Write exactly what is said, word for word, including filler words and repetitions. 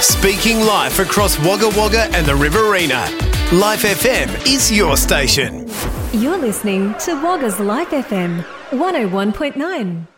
Speaking live across Wagga Wagga and the Riverina. Life F M is your station. You're listening to Wagga's Life F M one oh one point nine.